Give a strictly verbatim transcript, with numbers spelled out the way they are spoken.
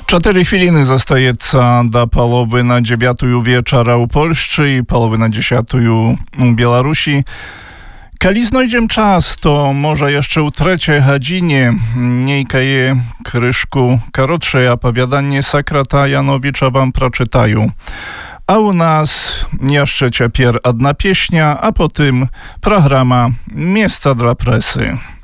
Cztery chwiliny zostajeца do połowy na dziewiatую wieczora u Polszczy i połowy na dziesiątую u Białorusi. Kali znajdziemy czas, to może jeszcze u trzeciej godzinie niejka je kryszku korotsze opowiadanie Sokrata Janowicza wam przeczytają. A u nas jeszcze ciepierw jedna pieśnia, a potem programa Miejsca dla presy.